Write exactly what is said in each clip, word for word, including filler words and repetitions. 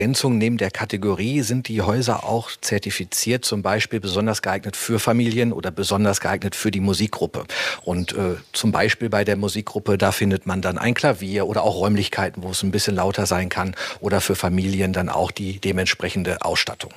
Ergänzung neben der Kategorie sind die Häuser auch zertifiziert, zum Beispiel besonders geeignet für Familien oder besonders geeignet für die Musikgruppe. Und äh, zum Beispiel bei der Musikgruppe, da findet man dann ein Klavier oder auch Räumlichkeiten, wo es ein bisschen lauter sein kann, oder für Familien dann auch die dementsprechende Ausstattung.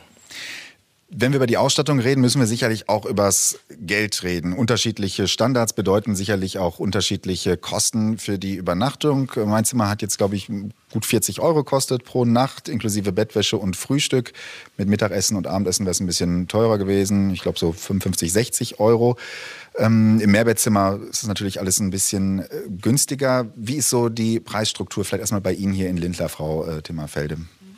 Wenn wir über die Ausstattung reden, müssen wir sicherlich auch übers Geld reden. Unterschiedliche Standards bedeuten sicherlich auch unterschiedliche Kosten für die Übernachtung. Mein Zimmer hat jetzt, glaube ich, gut vierzig Euro gekostet pro Nacht, inklusive Bettwäsche und Frühstück. Mit Mittagessen und Abendessen wäre es ein bisschen teurer gewesen. Ich glaube so fünfundfünfzig, sechzig Euro. Ähm, Im Mehrbettzimmer ist es natürlich alles ein bisschen äh, günstiger. Wie ist so die Preisstruktur vielleicht erstmal bei Ihnen hier in Lindlar, Frau äh, Timmerfelde?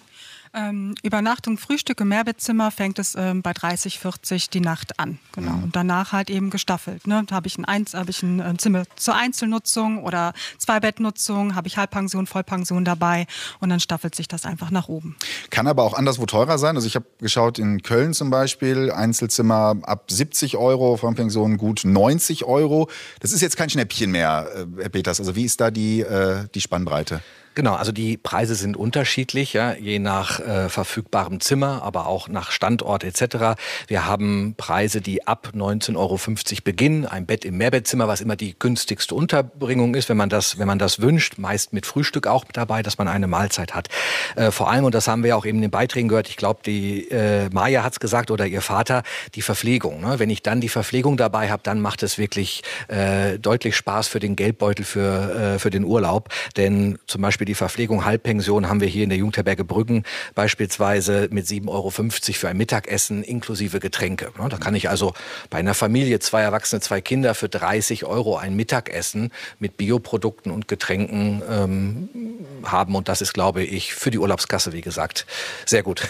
Ähm, Übernachtung, Frühstück im Mehrbettzimmer fängt es ähm, bei dreißig, vierzig die Nacht an. Genau. Mhm. Und danach halt eben gestaffelt. Ne? Da habe ich ein, Einz- hab ich ein äh, Zimmer zur Einzelnutzung oder Zweibettnutzung, habe ich Halbpension, Vollpension dabei und dann staffelt sich das einfach nach oben. Kann aber auch anderswo teurer sein. Also ich habe geschaut, in Köln zum Beispiel, Einzelzimmer ab siebzig Euro, Vollpension gut neunzig Euro. Das ist jetzt kein Schnäppchen mehr, äh, Herr Peters. Also wie ist da die, äh, die Spannbreite? Genau, also die Preise sind unterschiedlich, ja, je nach äh, verfügbarem Zimmer, aber auch nach Standort et cetera. Wir haben Preise, die ab neunzehn Euro fünfzig beginnen, ein Bett im Mehrbettzimmer, was immer die günstigste Unterbringung ist, wenn man das, wenn man das wünscht, meist mit Frühstück auch dabei, dass man eine Mahlzeit hat. Äh, vor allem, und das haben wir ja auch eben in den Beiträgen gehört, ich glaube, die äh, Maja hat es gesagt oder ihr Vater, die Verpflegung. Ne? Wenn ich dann die Verpflegung dabei habe, dann macht es wirklich äh, deutlich Spaß für den Geldbeutel, für, äh, für den Urlaub, denn zum Beispiel die Verpflegung Halbpension haben wir hier in der Jugendherberge Brüggen beispielsweise mit sieben Euro fünfzig für ein Mittagessen inklusive Getränke. Da kann ich also bei einer Familie, zwei Erwachsene, zwei Kinder für dreißig Euro ein Mittagessen mit Bioprodukten und Getränken ähm, haben. Und das ist, glaube ich, für die Urlaubskasse, wie gesagt, sehr gut.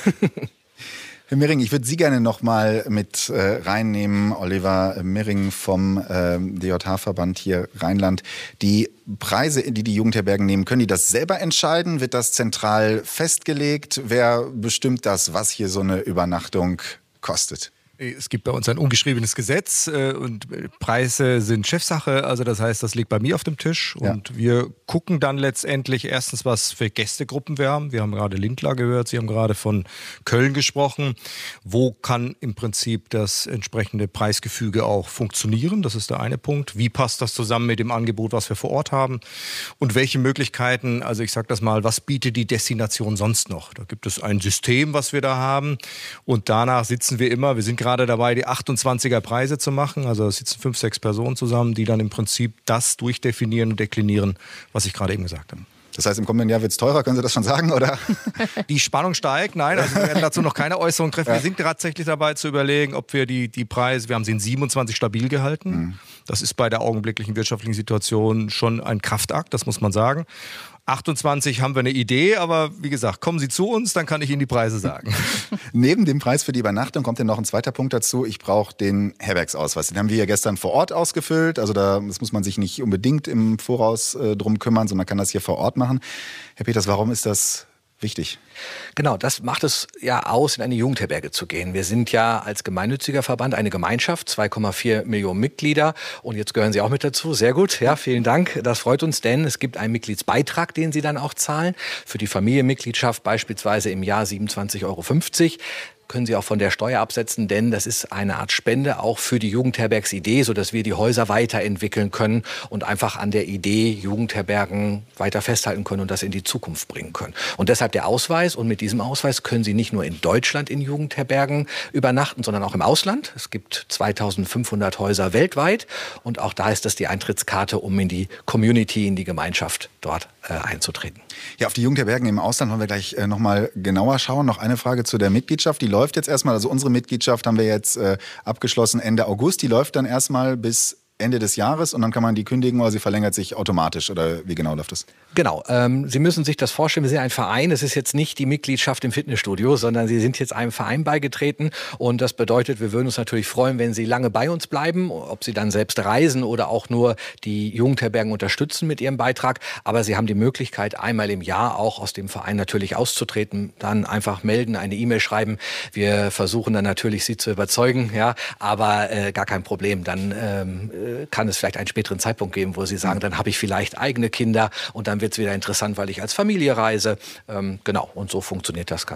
Herr Mering, ich würde Sie gerne noch mal mit äh, reinnehmen, Oliver Mering vom äh, D J H-Verband hier Rheinland. Die Preise, die die Jugendherbergen nehmen, können die das selber entscheiden? Wird das zentral festgelegt? Wer bestimmt das, was hier so eine Übernachtung kostet? Es gibt bei uns ein ungeschriebenes Gesetz äh, und Preise sind Chefsache, also das heißt, das liegt bei mir auf dem Tisch und ja. wir gucken dann letztendlich erstens, was für Gästegruppen wir haben. Wir haben gerade Lindlar gehört, Sie haben gerade von Köln gesprochen. Wo kann im Prinzip das entsprechende Preisgefüge auch funktionieren? Das ist der eine Punkt. Wie passt das zusammen mit dem Angebot, was wir vor Ort haben? Und welche Möglichkeiten, also ich sage das mal, was bietet die Destination sonst noch? Da gibt es ein System, was wir da haben und danach sitzen wir immer, wir sind gerade dabei, die achtundzwanziger Preise zu machen. Also da sitzen fünf, sechs Personen zusammen, die dann im Prinzip das durchdefinieren und deklinieren, was ich gerade eben gesagt habe. Das heißt, im kommenden Jahr wird es teurer, können Sie das schon sagen, oder? Die Spannung steigt, nein, also wir werden dazu noch keine Äußerung treffen. Ja. Wir sind tatsächlich dabei zu überlegen, ob wir die, die Preise, wir haben sie in siebenundzwanzig stabil gehalten. Mhm. Das ist bei der augenblicklichen wirtschaftlichen Situation schon ein Kraftakt, das muss man sagen. achtundzwanzig haben wir eine Idee, aber wie gesagt, kommen Sie zu uns, dann kann ich Ihnen die Preise sagen. Neben dem Preis für die Übernachtung kommt ja noch ein zweiter Punkt dazu. Ich brauche den Herbergsausweis. Den haben wir ja gestern vor Ort ausgefüllt. Also da das muss man sich nicht unbedingt im Voraus äh, drum kümmern, sondern kann das hier vor Ort machen. Herr Peters, warum ist das wichtig? Genau, das macht es ja aus, in eine Jugendherberge zu gehen. Wir sind ja als gemeinnütziger Verband eine Gemeinschaft, zwei Komma vier Millionen Mitglieder. Und jetzt gehören Sie auch mit dazu. Sehr gut, ja, vielen Dank. Das freut uns, denn es gibt einen Mitgliedsbeitrag, den Sie dann auch zahlen. Für die Familienmitgliedschaft beispielsweise im Jahr siebenundzwanzig Euro fünfzig. Können Sie auch von der Steuer absetzen, denn das ist eine Art Spende auch für die Jugendherbergsidee, sodass wir die Häuser weiterentwickeln können und einfach an der Idee Jugendherbergen weiter festhalten können und das in die Zukunft bringen können. Und deshalb der Ausweis, und mit diesem Ausweis können Sie nicht nur in Deutschland in Jugendherbergen übernachten, sondern auch im Ausland. Es gibt zweitausendfünfhundert Häuser weltweit und auch da ist das die Eintrittskarte, um in die Community, in die Gemeinschaft dort äh, einzutreten. Ja, auf die Jugendherbergen im Ausland wollen wir gleich äh, noch mal genauer schauen. Noch eine Frage zu der Mitgliedschaft. Die läuft jetzt erstmal, also unsere Mitgliedschaft haben wir jetzt äh, abgeschlossen Ende August. Die läuft dann erstmal bis Ende des Jahres und dann kann man die kündigen oder sie verlängert sich automatisch oder wie genau läuft das? Genau, ähm, Sie müssen sich das vorstellen, wir sind ein Verein, es ist jetzt nicht die Mitgliedschaft im Fitnessstudio, sondern Sie sind jetzt einem Verein beigetreten und das bedeutet, wir würden uns natürlich freuen, wenn Sie lange bei uns bleiben, ob Sie dann selbst reisen oder auch nur die Jugendherbergen unterstützen mit Ihrem Beitrag, aber Sie haben die Möglichkeit, einmal im Jahr auch aus dem Verein natürlich auszutreten, dann einfach melden, eine E-Mail schreiben, wir versuchen dann natürlich Sie zu überzeugen, ja, aber äh, gar kein Problem, dann ähm, äh, kann es vielleicht einen späteren Zeitpunkt geben, wo Sie sagen, dann habe ich vielleicht eigene Kinder und dann wird es wieder interessant, weil ich als Familie reise. Ähm, genau, und so funktioniert das Ganze.